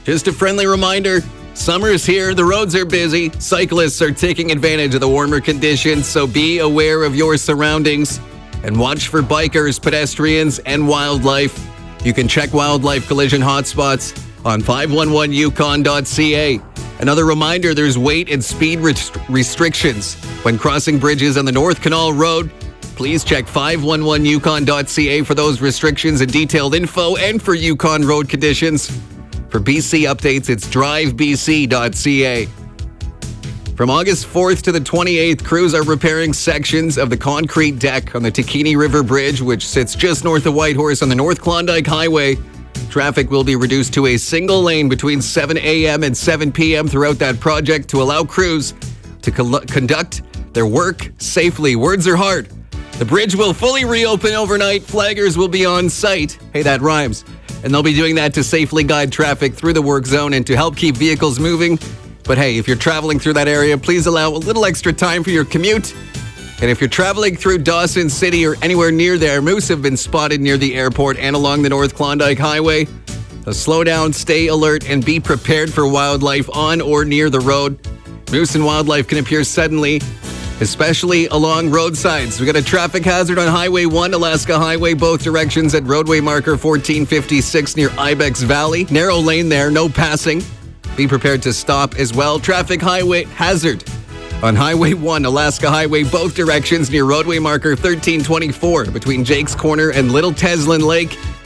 Just a friendly reminder, summer is here, the roads are busy, cyclists are taking advantage of the warmer conditions, so be aware of your surroundings and watch for bikers, pedestrians, and wildlife. You can check wildlife collision hotspots on 511yukon.ca. Another reminder, there's weight and speed restrictions when crossing bridges on the North Canal Road. Please check 511yukon.ca for those restrictions and detailed info, and for Yukon road conditions. For BC updates, it's drivebc.ca. From August 4th to the 28th, crews are repairing sections of the concrete deck on the Takini River Bridge, which sits just north of Whitehorse on the North Klondike Highway. Traffic will be reduced to a single lane between 7 a.m. and 7 p.m. throughout that project to allow crews to conduct their work safely. Words are hard. The bridge will fully reopen overnight. Flaggers will be on site. Hey, that rhymes. And they'll be doing that to safely guide traffic through the work zone and to help keep vehicles moving. But hey, if you're traveling through that area, please allow a little extra time for your commute. And if you're traveling through Dawson City or anywhere near there, moose have been spotted near the airport and along the North Klondike Highway. So slow down, stay alert, and be prepared for wildlife on or near the road. Moose and wildlife can appear suddenly, especially along roadsides. We got a traffic hazard on Highway 1, Alaska Highway, both directions at roadway marker 1456 near Ibex Valley. Narrow lane there, no passing. Be prepared to stop as well. Traffic highway hazard on Highway 1, Alaska Highway, both directions near roadway marker 1324 between Jake's Corner and Little Teslin Lake.